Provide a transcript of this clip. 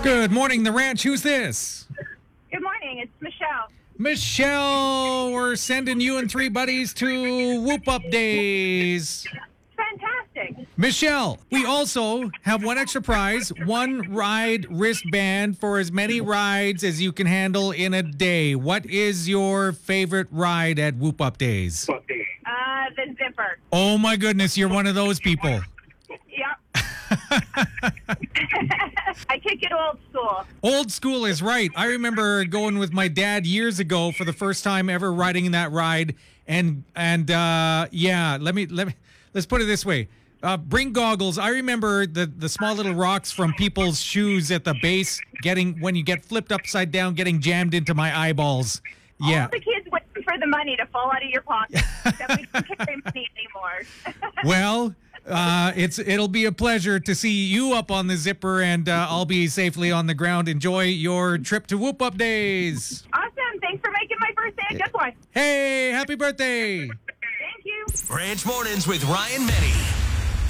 Good morning, The Ranch. Who's this? Good morning. It's Michelle. Michelle, we're sending you and three buddies to Whoop Up Days. Fantastic. Michelle, we also have one extra prize, one ride wristband for as many rides as you can handle in a day. What is your favorite ride at Whoop Up Days? The zipper. Oh my goodness, you're one of those people. Yep. I kick it old school. Old school is right. I remember going with my dad years ago for the first time ever riding in that ride, and yeah, let's put it this way. Bring goggles. I remember the small little rocks from people's shoes at the base when you get flipped upside down, getting jammed into my eyeballs. Yeah. All the kids waiting for the money to fall out of your pocket. That we don't carry money anymore. Well, it'll be a pleasure to see you up on the zipper, and I'll be safely on the ground. Enjoy your trip to Whoop Up Days. Awesome. Thanks for making my birthday a good one. Hey, happy birthday. Thank you. Ranch Mornings with Ryan Menny.